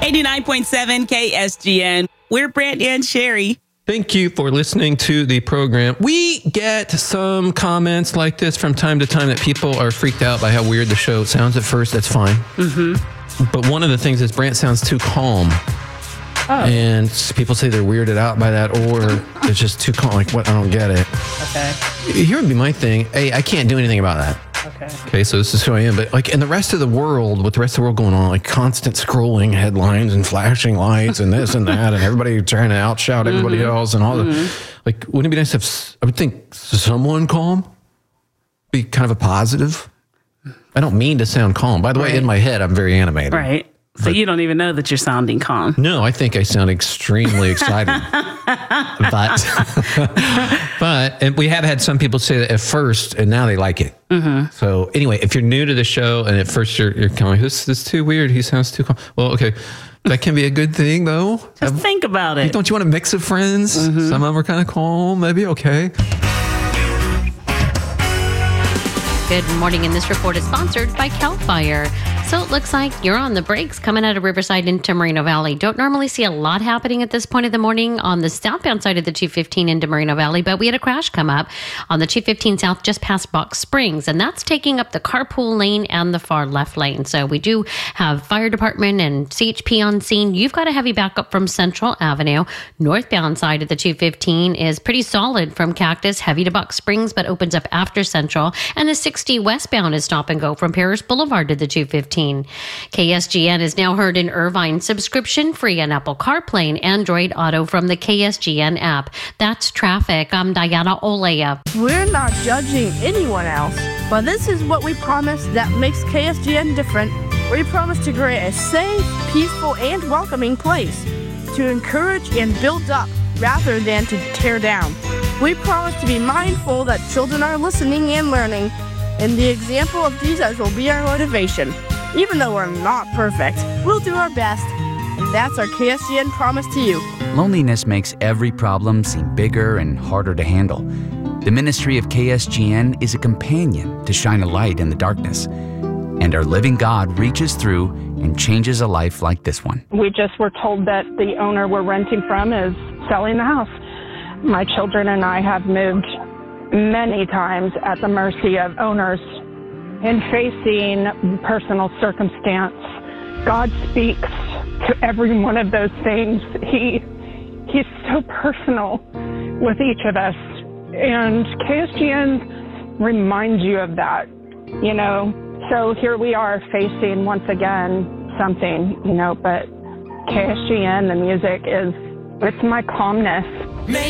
89.7 KSGN. We're Brant and Sherry. Thank you for listening to the program. We get some comments like this from time to time that people are freaked out by how weird the show sounds at first. That's fine. Mm-hmm. But one of the things is Brant sounds too calm. Oh. And people say they're weirded out by that, or it's just too calm. Like, what? I don't get it. Okay. Here would be my thing. Hey, I can't do anything about that. Okay, so this is who I am. But like in the rest of the world, with the rest of the world going on, like constant scrolling headlines and flashing lights and this and that, and everybody trying to outshout everybody else and all the, like, wouldn't it be nice if, I would think, someone calm? Be kind of a positive? I don't mean to sound calm. By the way, in my head, I'm very animated. Right. So you don't even know that you're sounding calm. No, I think I sound extremely excited. But and we have had some people say that at first, and now they like it. Mm-hmm. So anyway, if you're new to the show, and at first you're kind of like, this is too weird. He sounds too calm. Well, okay. That can be a good thing, though. Just think about it. Don't you want a mix of friends? Mm-hmm. Some of them are kind of calm. Maybe okay. Good morning, and this report is sponsored by CAL FIRE. So it looks like you're on the brakes coming out of Riverside into Moreno Valley. Don't normally see a lot happening at this point of the morning on the southbound side of the 215 into Moreno Valley, but we had a crash come up on the 215 south just past Box Springs, and that's taking up the carpool lane and the far left lane. So we do have fire department and CHP on scene. You've got a heavy backup from Central Avenue. Northbound side of the 215 is pretty solid from Cactus, heavy to Box Springs, but opens up after Central. And the 60 westbound is stop and go from Paris Boulevard to the 215. KSGN is now heard in Irvine, subscription free on Apple CarPlay and Android Auto from the KSGN app. That's traffic. I'm Diana Olea. We're not judging anyone else, but this is what we promise that makes KSGN different. We promise to create a safe, peaceful, and welcoming place to encourage and build up rather than to tear down. We promise to be mindful that children are listening and learning, and the example of Jesus will be our motivation. Even though we're not perfect, we'll do our best. And that's our KSGN promise to you. Loneliness makes every problem seem bigger and harder to handle. The ministry of KSGN is a companion to shine a light in the darkness. And our living God reaches through and changes a life like this one. We just were told that the owner we're renting from is selling the house. My children and I have moved many times at the mercy of owners. In facing personal circumstance, God speaks to every one of those things. He's so personal with each of us. And KSGN reminds you of that, you know. So here we are facing once again something, you know, but KSGN, the music it's my calmness.